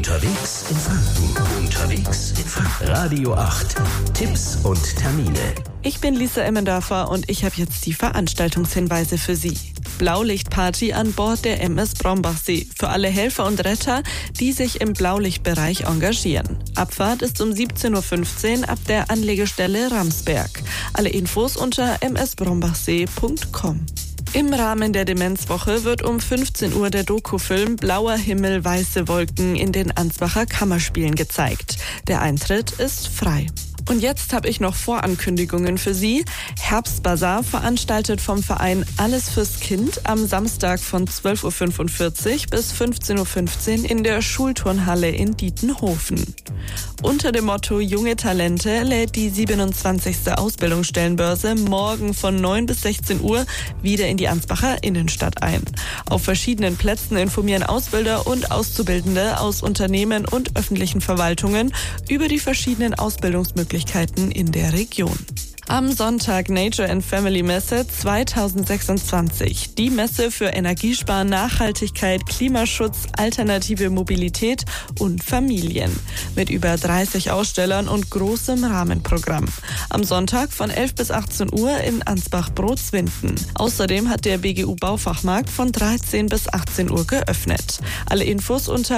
Unterwegs in Franken. Unterwegs in Franken. Radio 8. Tipps und Termine. Ich bin Lisa Emmendorfer und ich habe jetzt die Veranstaltungshinweise für Sie. Blaulichtparty an Bord der MS Brombachsee für alle Helfer und Retter, die sich im Blaulichtbereich engagieren. Abfahrt ist um 17.15 Uhr ab der Anlegestelle Ramsberg. Alle Infos unter msbrombachsee.com. Im Rahmen der Demenzwoche wird um 15 Uhr der Dokufilm Blauer Himmel, weiße Wolken in den Ansbacher Kammerspielen gezeigt. Der Eintritt ist frei. Und jetzt habe ich noch Vorankündigungen für Sie. Herbstbazar veranstaltet vom Verein Alles fürs Kind am Samstag von 12.45 Uhr bis 15.15 Uhr in der Schulturnhalle in Dietenhofen. Unter dem Motto Junge Talente lädt die 27. Ausbildungsstellenbörse morgen von 9 bis 16 Uhr wieder in die Ansbacher Innenstadt ein. Auf verschiedenen Plätzen informieren Ausbilder und Auszubildende aus Unternehmen und öffentlichen Verwaltungen über die verschiedenen Ausbildungsmöglichkeiten in der Region. Am Sonntag Nature and Family Messe 2026. Die Messe für Energiesparen, Nachhaltigkeit, Klimaschutz, alternative Mobilität und Familien. Mit über 30 Ausstellern und großem Rahmenprogramm. Am Sonntag von 11 bis 18 Uhr in Ansbach-Brotzwinden. Außerdem hat der BGU Baufachmarkt von 13 bis 18 Uhr geöffnet. Alle Infos unter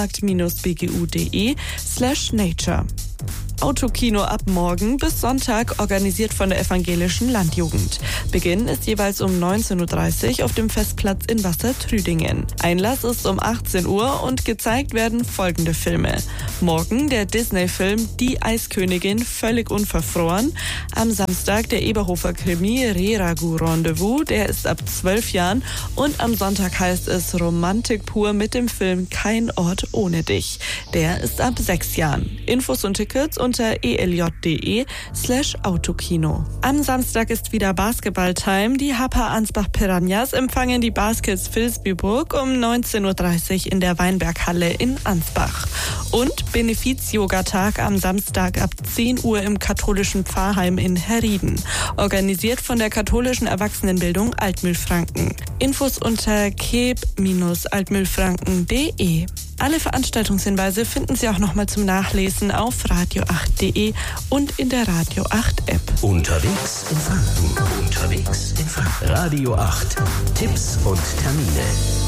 baumarkt-bgu.de/nature. Autokino ab morgen bis Sonntag, organisiert von der Evangelischen Landjugend. Beginn ist jeweils um 19.30 Uhr auf dem Festplatz in Wassertrüdingen. Einlass ist um 18 Uhr und gezeigt werden folgende Filme. Morgen der Disney-Film Die Eiskönigin, völlig unverfroren. Am Samstag der Eberhofer-Krimi Re-Ragu Rendezvous, der ist ab 12 Jahren. Und am Sonntag heißt es Romantik pur mit dem Film Kein Ort ohne dich. Der ist ab 6 Jahren. Infos und Tickets unter elj.de/Autokino. Am Samstag ist wieder Basketball-Time. Die Hapa Ansbach Piranhas empfangen die Baskets Vilsbiburg um 19.30 Uhr in der Weinberghalle in Ansbach. Und Benefiz-Yoga-Tag am Samstag ab 10 Uhr im katholischen Pfarrheim in Herrieden. Organisiert von der katholischen Erwachsenenbildung Altmühlfranken. Infos unter keb-altmühlfranken.de. Alle Veranstaltungshinweise finden Sie auch nochmal zum Nachlesen auf radio8.de und in der Radio 8 App. Unterwegs in Franken. Unterwegs in Franken. Radio 8. Tipps und Termine.